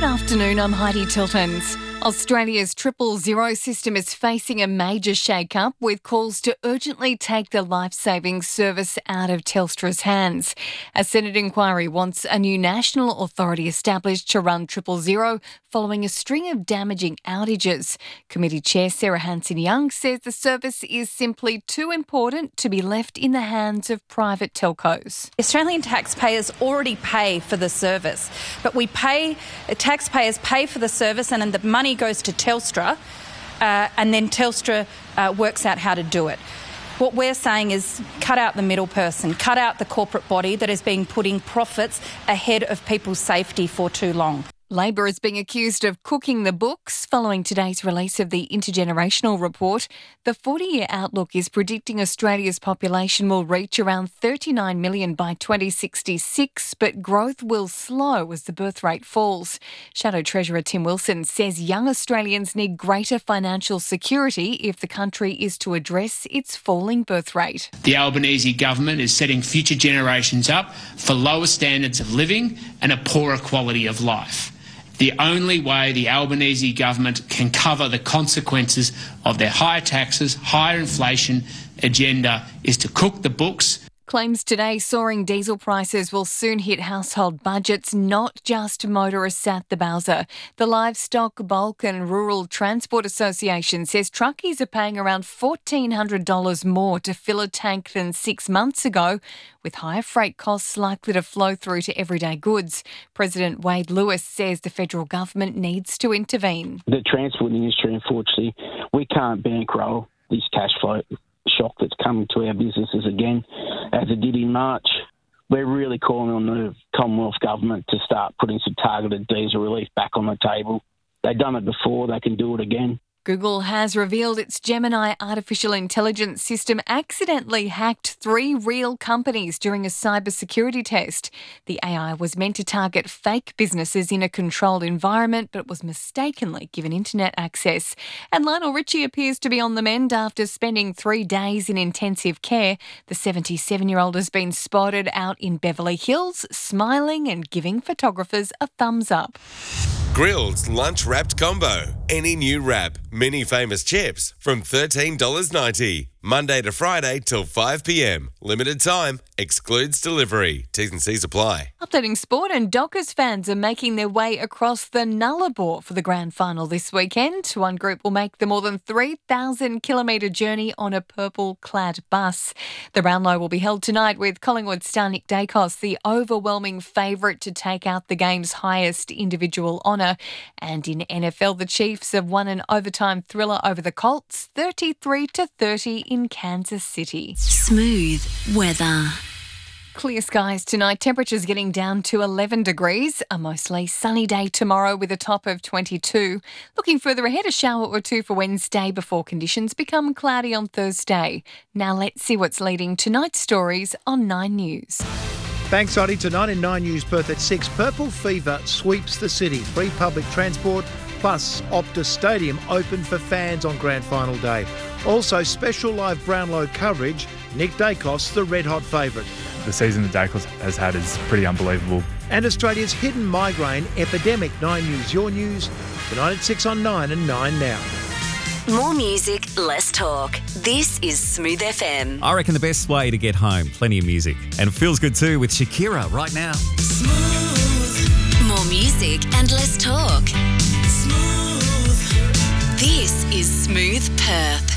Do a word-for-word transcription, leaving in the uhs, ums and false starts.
afternoon, I'm Heidi Tiltons. Australia's triple zero system is facing a major shake-up with calls to urgently take the life-saving service out of Telstra's hands. A Senate inquiry wants a new national authority established to run triple zero following a string of damaging outages. Committee Chair Sarah Hanson-Young says the service is simply too important to be left in the hands of private telcos. Australian taxpayers already pay for the service, but we pay, taxpayers pay for the service and the money goes to Telstra uh, and then Telstra uh, works out how to do it. What we're saying is cut out the middle person, cut out the corporate body that has been putting profits ahead of people's safety for too long. Labor is being accused of cooking the books following today's release of the Intergenerational Report. The forty-year outlook is predicting Australia's population will reach around thirty-nine million by twenty sixty-six, but growth will slow as the birth rate falls. Shadow Treasurer Tim Wilson says young Australians need greater financial security if the country is to address its falling birth rate. The Albanese government is setting future generations up for lower standards of living and a poorer quality of life. The only way the Albanese government can cover the consequences of their higher taxes, higher inflation agenda is to cook the books. Claims today soaring diesel prices will soon hit household budgets, not just motorists at the Bowser. The Livestock, Bulk and Rural Transport Association says truckies are paying around fourteen hundred dollars more to fill a tank than six months ago, with higher freight costs likely to flow through to everyday goods. President Wade Lewis says the federal government needs to intervene. The transport industry, unfortunately, we can't bankroll this cash flow shock that's coming to our businesses again, as it did in March. We're really calling on the Commonwealth Government to start putting some targeted diesel relief back on the table. They've done it before, they can do it again. Google has revealed its Gemini artificial intelligence system accidentally hacked three real companies during a cybersecurity test. The A I was meant to target fake businesses in a controlled environment, but was mistakenly given internet access. And Lionel Richie appears to be on the mend after spending three days in intensive care. The seventy-seven-year-old has been spotted out in Beverly Hills, smiling and giving photographers a thumbs up. Grill's Lunch Wrapped Combo. Any new wrap, mini famous chips from thirteen dollars ninety. Monday to Friday till five p.m. Limited time. Excludes delivery. T's and C's apply. Updating sport, and Dockers fans are making their way across the Nullarbor for the grand final this weekend. One group will make the more than three thousand kilometre journey on a purple-clad bus. The Brownlow will be held tonight with Collingwood star Nick Dacos, the overwhelming favourite to take out the game's highest individual honour. And in N F L, the Chiefs have won an overtime thriller over the Colts, thirty-three to thirty in Kansas City. Smooth weather. Clear skies tonight, temperatures getting down to eleven degrees. A mostly sunny day tomorrow with a top of twenty-two. Looking further ahead, a shower or two for Wednesday before conditions become cloudy on Thursday. Now let's see what's leading tonight's stories on Nine News. Thanks, Oddie. Tonight in Nine News Perth at six, Purple Fever sweeps the city. Free public transport plus Optus Stadium open for fans on grand final day. Also, special live Brownlow coverage. Nick Dacos, the red-hot favourite. The season that Dacos has had is pretty unbelievable. And Australia's hidden migraine epidemic. Nine News, your news. Tonight at six on Nine and Nine Now. More music, less talk. This is Smooth F M. I reckon the best way to get home, plenty of music. And it feels good too with Shakira right now. Smooth. More music and less talk. Smooth. This is Smooth Perth.